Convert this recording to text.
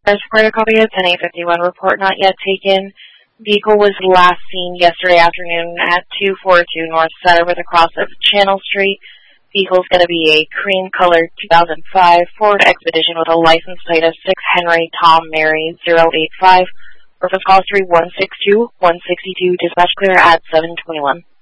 As for a copy of 10851, report not yet taken. Vehicle was last seen yesterday afternoon at 242 North Saturday across of Channel Street. Vehicle's going to be a cream-colored 2005 Ford Expedition with a license plate of 6 Henry Tom Mary 085. Reference call 3162-162. Dispatch clear at 721.